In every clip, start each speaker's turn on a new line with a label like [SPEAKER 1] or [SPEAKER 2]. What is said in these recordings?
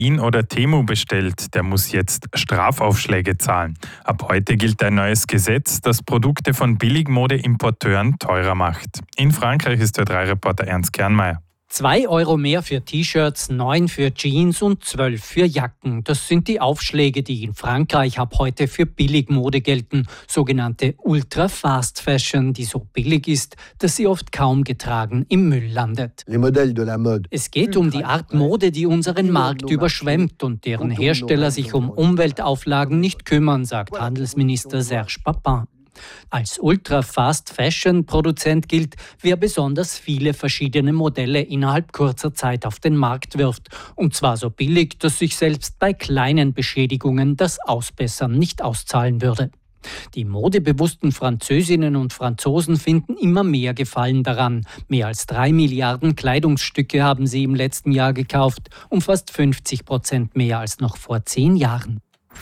[SPEAKER 1] Shein oder Temu bestellt, der muss jetzt Strafaufschläge zahlen. Ab heute gilt ein neues Gesetz, das Produkte von Billigmode-Importeuren teurer macht. In Frankreich ist der 3-Reporter Ernst Kernmeier.
[SPEAKER 2] 2 Euro mehr für T-Shirts, 9 für Jeans und 12 für Jacken. Das sind die Aufschläge, die in Frankreich ab heute für Billigmode gelten. Sogenannte Ultra-Fast Fashion, die so billig ist, dass sie oft kaum getragen im Müll landet. Es geht um die Art Mode, die unseren Markt überschwemmt und deren Hersteller sich um Umweltauflagen nicht kümmern, sagt Handelsminister Serge Papin. Als Ultra-Fast-Fashion-Produzent gilt, wer besonders viele verschiedene Modelle innerhalb kurzer Zeit auf den Markt wirft. Und zwar so billig, dass sich selbst bei kleinen Beschädigungen das Ausbessern nicht auszahlen würde. Die modebewussten Französinnen und Franzosen finden immer mehr Gefallen daran. Mehr als 3 Milliarden Kleidungsstücke haben sie im letzten Jahr gekauft, um fast 50% mehr als noch vor 10 Jahren.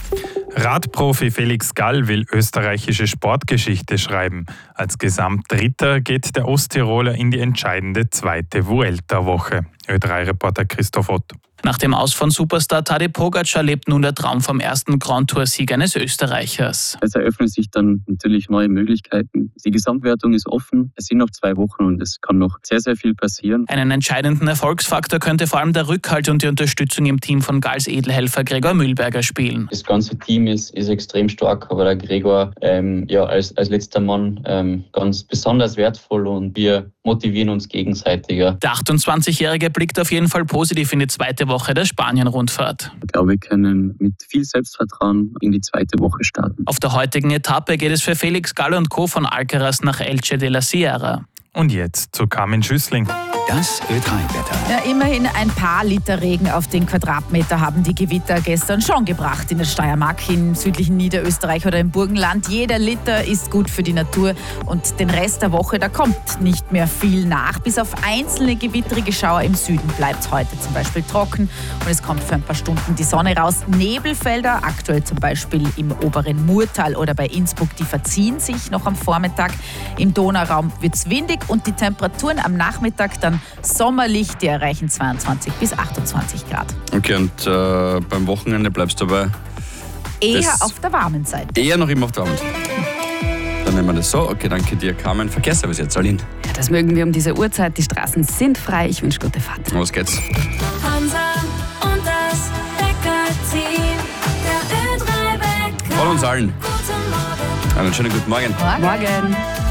[SPEAKER 1] Radprofi Felix Gall will österreichische Sportgeschichte schreiben. Als Gesamtdritter geht der Osttiroler in die entscheidende zweite Vuelta-Woche. Ö3-Reporter Christoph Ott.
[SPEAKER 3] Nach dem Aus von Superstar Tadej Pogačar lebt nun der Traum vom ersten Grand Tour-Sieg eines Österreichers.
[SPEAKER 4] Es eröffnen sich dann natürlich neue Möglichkeiten. Die Gesamtwertung ist offen. Es sind noch 2 Wochen und es kann noch sehr, sehr viel passieren.
[SPEAKER 3] Einen entscheidenden Erfolgsfaktor könnte vor allem der Rückhalt und die Unterstützung im Team von Galls Edelhelfer Gregor Mühlberger spielen.
[SPEAKER 4] Das ganze Team ist extrem stark, aber der Gregor als letzter Mann ganz besonders wertvoll und wir motivieren uns gegenseitig.
[SPEAKER 3] Der 28-Jährige blickt auf jeden Fall positiv in die zweite Woche der Spanien-Rundfahrt.
[SPEAKER 4] Ich glaube, wir können mit viel Selbstvertrauen in die zweite Woche starten.
[SPEAKER 3] Auf der heutigen Etappe geht es für Felix Gall und Co. von Alcaraz nach Elche de la Sierra.
[SPEAKER 1] Und jetzt zu Carmen Schüssling.
[SPEAKER 5] Das Ö3-Wetter.
[SPEAKER 6] Ja, immerhin ein paar Liter Regen auf den Quadratmeter haben die Gewitter gestern schon gebracht in der Steiermark, im südlichen Niederösterreich oder im Burgenland. Jeder Liter ist gut für die Natur und den Rest der Woche, da kommt nicht mehr viel nach. Bis auf einzelne gewitterige Schauer im Süden bleibt es heute zum Beispiel trocken und es kommt für ein paar Stunden die Sonne raus. Nebelfelder, aktuell zum Beispiel im oberen Murtal oder bei Innsbruck, die verziehen sich noch am Vormittag. Im Donauraum wird es windig und die Temperaturen am Nachmittag dann sommerlich, die erreichen 22 bis 28 Grad.
[SPEAKER 7] Okay, und beim Wochenende bleibst du aber
[SPEAKER 6] eher auf der warmen Seite.
[SPEAKER 7] Eher noch immer auf der warmen Seite. Dann nehmen wir das so. Okay, danke dir, Carmen. Verkehrsservice jetzt, Aline.
[SPEAKER 8] Ja, das mögen wir um diese Uhrzeit. Die Straßen sind frei. Ich wünsche gute Fahrt.
[SPEAKER 7] Los geht's.
[SPEAKER 9] Hansa und das Bäckerteam, der Ö3-Wecker.
[SPEAKER 7] Von uns allen.
[SPEAKER 9] Guten Morgen.
[SPEAKER 7] Einen schönen guten Morgen.
[SPEAKER 8] Morgen.